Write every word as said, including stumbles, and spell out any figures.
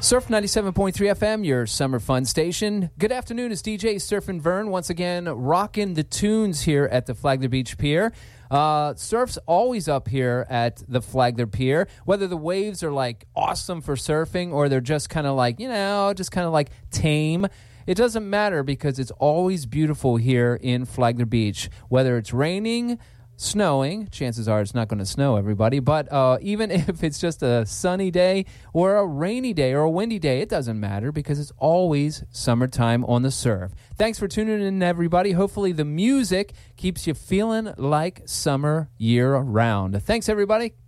Surf ninety-seven point three F M, your summer fun station. Good afternoon, it's D J Surfin' Vern once again rocking the tunes here at the Flagler Beach Pier. Uh, surf's always up here at the Flagler Pier, whether the waves are like awesome for surfing or they're just kind of like, you know, just kind of like tame. It doesn't matter because it's always beautiful here in Flagler Beach, whether it's raining, snowing. Chances are it's not going to snow, everybody, but uh, even if it's just a sunny day or a rainy day or a windy day, it doesn't matter because it's always summertime on the surf. Thanks for tuning in, everybody. Hopefully the music keeps you feeling like summer year round. Thanks, everybody.